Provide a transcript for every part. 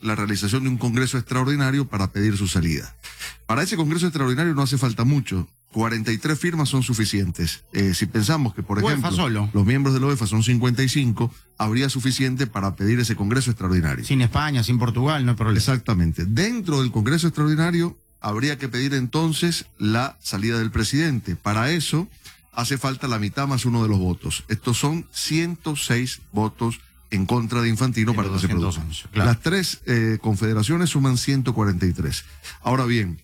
la realización de un congreso extraordinario para pedir su salida. Para ese congreso extraordinario no hace falta mucho. 43 firmas son suficientes. Si pensamos que, por ejemplo, los miembros de la UEFA son 55, habría suficiente para pedir ese congreso extraordinario. Sin España, sin Portugal, no hay problema. Exactamente. Dentro del congreso extraordinario habría que pedir entonces la salida del presidente. Para eso hace falta la mitad más uno de los votos. Estos son 106 votos en contra de Infantino para que se produzca. Claro. Las tres confederaciones suman 143. Ahora bien,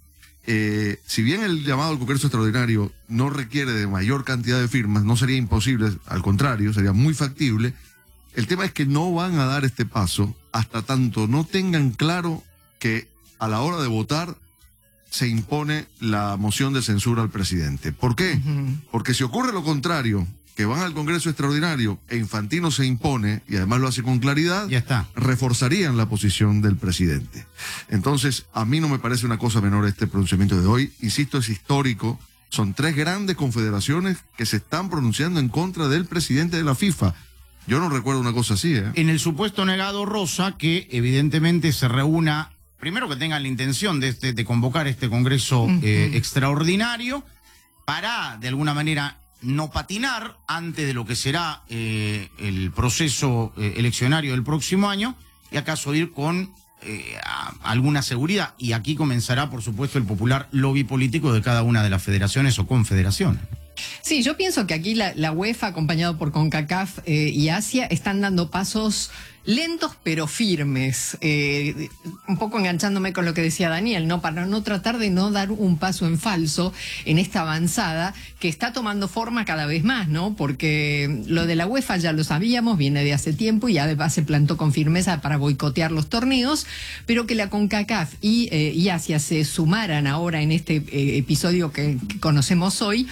si bien el llamado al Congreso Extraordinario no requiere de mayor cantidad de firmas, no sería imposible, al contrario, sería muy factible, el tema es que no van a dar este paso hasta tanto no tengan claro que a la hora de votar se impone la moción de censura al presidente. ¿Por qué? Porque si ocurre lo contrario, que van al Congreso Extraordinario e Infantino se impone, y además lo hace con claridad, ya está, reforzarían la posición del presidente. Entonces, a mí no me parece una cosa menor este pronunciamiento de hoy. Insisto, es histórico. Son tres grandes confederaciones que se están pronunciando en contra del presidente de la FIFA. Yo no recuerdo una cosa así, ¿eh? En el supuesto negado Rosa, que evidentemente se reúna, primero que tengan la intención de convocar este Congreso extraordinario para, de alguna manera, no patinar antes de lo que será el proceso eleccionario del próximo año, y acaso ir con alguna seguridad. Y aquí comenzará, por supuesto, el popular lobby político de cada una de las federaciones o confederaciones. Sí, yo pienso que aquí la UEFA, acompañado por CONCACAF y Asia, están dando pasos lentos pero firmes, un poco enganchándome con lo que decía Daniel, ¿no? Para no tratar de no dar un paso en falso en esta avanzada que está tomando forma cada vez más, ¿no? Porque lo de la UEFA ya lo sabíamos, viene de hace tiempo y además se plantó con firmeza para boicotear los torneos, pero que la CONCACAF y Asia se sumaran ahora en este episodio que conocemos hoy,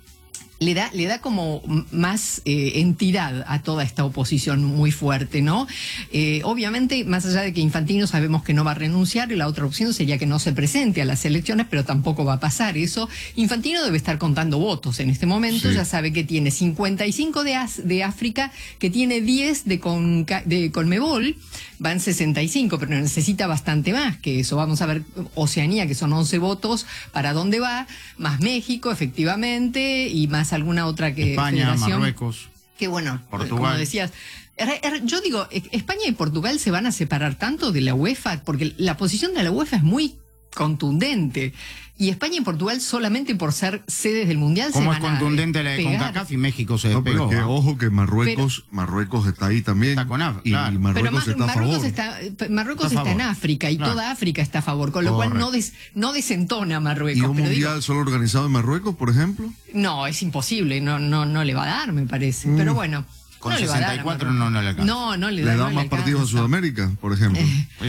le da como más entidad a toda esta oposición muy fuerte, ¿no? Obviamente, más allá de que Infantino sabemos que no va a renunciar, y la otra opción sería que no se presente a las elecciones, pero tampoco va a pasar eso. Infantino debe estar contando votos en este momento, sí. Ya sabe que tiene 55 de África, que tiene 10 de Conmebol, van 65, pero necesita bastante más que eso. Vamos a ver Oceanía, que son 11 votos, para dónde va, más México, efectivamente, y más alguna otra que España, federación. Marruecos, que bueno, Portugal. Como decías, yo digo, España y Portugal se van a separar tanto de la UEFA, porque la posición de la UEFA es muy contundente, y España y Portugal solamente por ser sedes del Mundial ¿Cómo se van es contundente a la de pegar. CONCACAF y México se despegó? despegó? No, pero es que, ojo que Marruecos está ahí también, está con y claro. Marruecos pero está a favor. Marruecos está en África, y claro, toda África está a favor, con lo cual no desentona Marruecos. ¿Y un mundial solo organizado en Marruecos, por ejemplo? No, es imposible, no le va a dar, me parece, pero bueno. Con 64 no le alcanza. No le da. ¿Le da más partidos a Sudamérica, por ejemplo?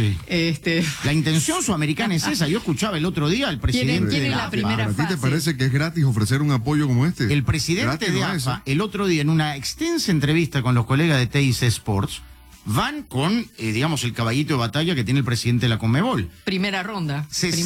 La intención sudamericana es esa. Yo escuchaba el otro día al presidente de la primera AFA. fase. ¿A ti te parece que es gratis ofrecer un apoyo como este? El presidente de AFA, el otro día, en una extensa entrevista con los colegas de TIC Sports, van con, digamos, el caballito de batalla que tiene el presidente de la Conmebol. Primera ronda.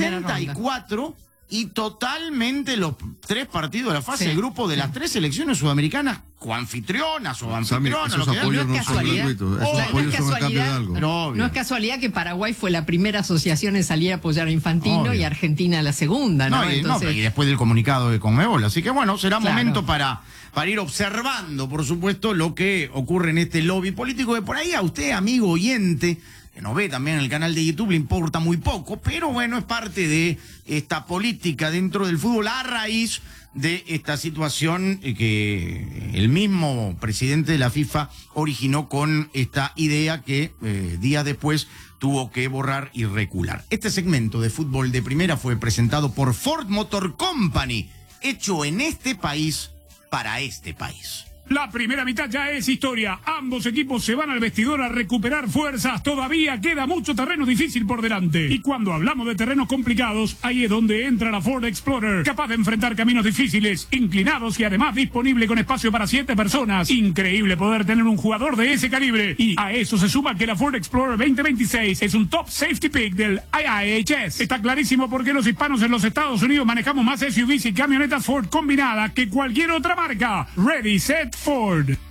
64 y totalmente los 3 partidos de la fase de grupo de las 3 selecciones sudamericanas, coanfitrionas o anfitrionas. Esos apoyos no son gratuitos, esos apoyos son a cambio de algo. No es casualidad que Paraguay fue la primera asociación en salir a apoyar a Infantino y Argentina la segunda, ¿no? Y después del comunicado de Conmebol. Así que bueno, será momento para ir observando, por supuesto, lo que ocurre en este lobby político, que por ahí a usted, amigo oyente, que nos ve también en el canal de YouTube, le importa muy poco, pero bueno, es parte de esta política dentro del fútbol a raíz de esta situación que el mismo presidente de la FIFA originó con esta idea que días después tuvo que borrar y recular. Este segmento de Fútbol de Primera fue presentado por Ford Motor Company, hecho en este país para este país. La primera mitad ya es historia. Ambos equipos se van al vestidor a recuperar fuerzas. Todavía queda mucho terreno difícil por delante. Y cuando hablamos de terrenos complicados, ahí es donde entra la Ford Explorer, capaz de enfrentar caminos difíciles, inclinados y además disponible con espacio para 7 personas. Increíble poder tener un jugador de ese calibre. Y a eso se suma que la Ford Explorer 2026 es un top safety pick del IIHS. Está clarísimo por qué los hispanos en los Estados Unidos manejamos más SUVs y camionetas Ford combinadas que cualquier otra marca. Ready, set, Ford.